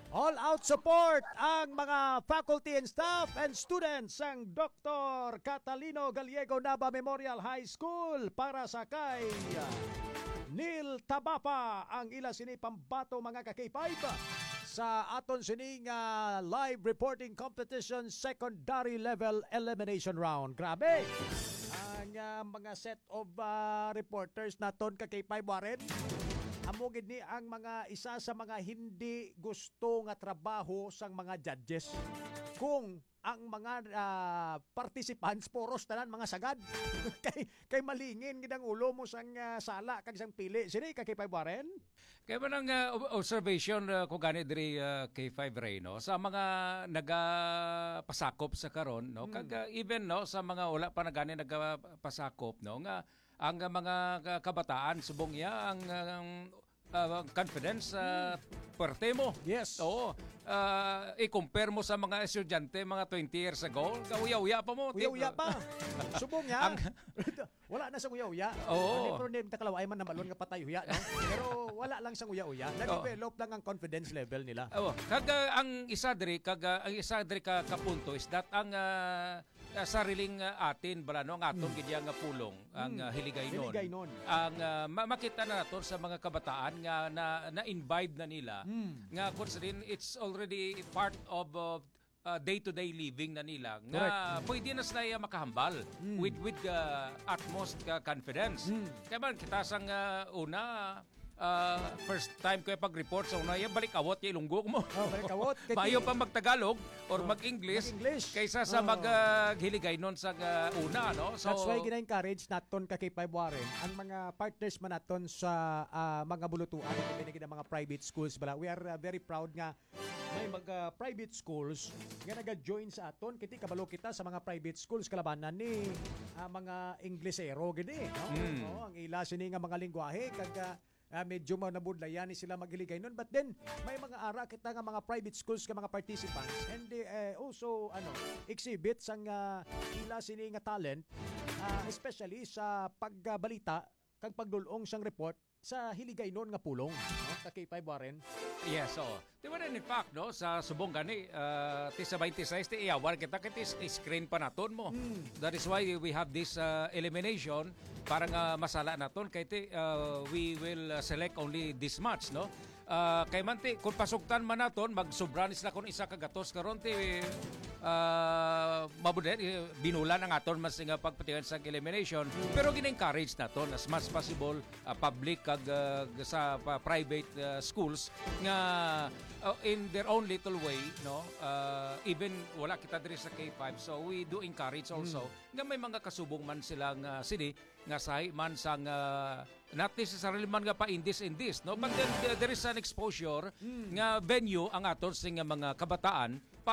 All-out support ang mga faculty and staff and students ng Dr. Catalino Gallego Nava Memorial High School para sa kay Neil Tabapa ang ila sini pambato mga ka-K5 sa aton sining live reporting competition secondary level elimination round. Grabe! Ang mga set of reporters naton ka-K5 Warren. Amo gid ni ang mga isa sa mga hindi gusto nga trabaho sang mga judges. Kung ang mga participants poros tanan mga sagad kay malingin gid ang ulo mo sang sala kag sang pili. Sini ka K5 Warren? Kaya man ang observation ko gani diri K5 Ray no sa mga nagapasakop sa karon no kag even no sa mga wala pa na gani nagapasakop no nga ang mga kabataan subong ya ang confidence parte mo. Yes. Oo. I-compare mo sa mga estudyante mga 20 years ago, kauya-uya pa mo. Uya-uya pa. Subong ya. Wala na sa uya-uya. Oo. Pero hindi takalaway man na balon nga patay uya, no? Pero wala lang sa uya-uya. Na-develop lang ang confidence level nila. Oo. Ang isa diri ka punto is that ang sariling atin bala no ang aton gid nga pulong ang hiligaynon. Ang makita na naton sa mga kabataan nga na-imbibe na nila nga considering it's already part of day-to-day living na nila nga pwede na sila makahambal with utmost confidence. Kaya man kita sang una first time ko pag-report sa una, balik awot yung ilunggo mo. Balik awot. Mayo pa mag-Tagalog or mag-English kaysa sa maghiligay nun sa una. No? So, that's why gina-encourage naton ka K5 Warren ang mga partners man naton sa mga bulutuan ng mga private schools. We are very proud nga may mga private schools nga naga-join sa aton. Kiti kabalo kita sa mga private schools kalabanan ni mga Inglesero gini. No? Ang ila sini nga mga lingwahe kag medyo nabudlayan ni sila maghiligay nun. But then, may mga ara kita nga mga private schools ka mga participants and they also exhibit sang ila sini nga talent especially sa pagbalita kag pagdulong sang report sa hiligay nun nga pulong. No? Ka K5 Warren. Yes, so. Di ba in fact, no, sa subong gani, ti sa 26, ti iyawar kita, kiti screen pa naton mo. That is why we have this elimination para nga masala naton, kay ti we will select only this much, no? Kay man ti, kung pasuktan man naton, magsubran sila kung isa kagatos karon ti mabudet binulan ang aton mas nga pagpatigan sa elimination pero gina-encourage naton as much possible public kag sa private schools nga in their own little way no even wala kita diri sa K5 so we do encourage also nga may mga kasubong man silang sini nga sahi man sang not necessarily man nga pa in this no but then there is an exposure nga venue ang aton sing mga kabataan